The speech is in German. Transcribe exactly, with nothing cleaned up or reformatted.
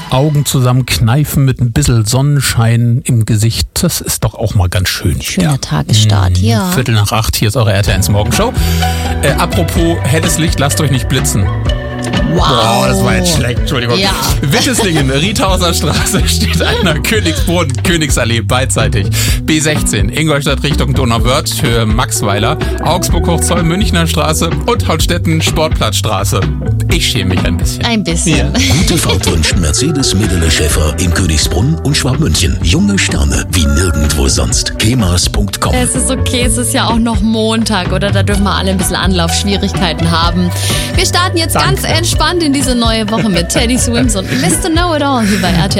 Augen zusammenkneifen mit ein bisschen Sonnenschein im Gesicht. Das ist doch auch mal ganz schön. Schöner ja. Tagesstart, hm, ja. Viertel nach acht, hier ist eure R T eins Morgenshow. Äh, apropos helles Licht, lasst euch nicht blitzen. Wow. Wow, das war jetzt schlecht, Entschuldigung. Ja. Witteslingen, Riethauser Straße steht einer, Königsbrunn, Königsallee beidseitig. B sechzehn, Ingolstadt Richtung Donauwörth, Höhe Maxweiler, Augsburg Hochzoll, Münchner Straße und Holstetten Sportplatzstraße. Ich schäme mich ein bisschen. Ein bisschen. Ja. Gute Fahrt wünscht Mercedes Medele Schäfer in Königsbrunn und Schwabmünchen. Junge Sterne wie nirgendwo sonst. kemas punkt com. Es ist okay, es ist ja auch noch Montag, oder? Da dürfen wir alle ein bisschen Anlaufschwierigkeiten haben. Wir starten jetzt Danke. ganz entspannt in diese neue Woche mit Teddy Swims und Mister Know-It-All hier bei R T L.